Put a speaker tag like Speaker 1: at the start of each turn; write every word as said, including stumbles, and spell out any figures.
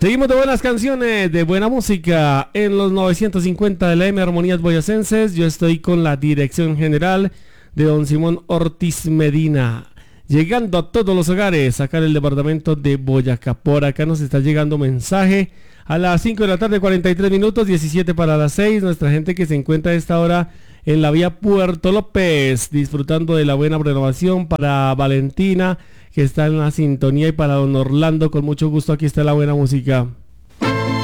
Speaker 1: Seguimos de buenas canciones, de buena música en los novecientos cincuenta de la M Armonías Boyacenses. Yo estoy con la dirección general de don Simón Ortiz Medina, llegando a todos los hogares, acá en el departamento de Boyacá. Por acá nos está llegando mensaje a las cinco de la tarde, cuarenta y tres minutos, diecisiete para las seis. Nuestra gente que se encuentra a esta hora en la vía Puerto López, disfrutando de la buena renovación. Para Valentina, que está en la sintonía, y para don Orlando, con mucho gusto, aquí está la buena música.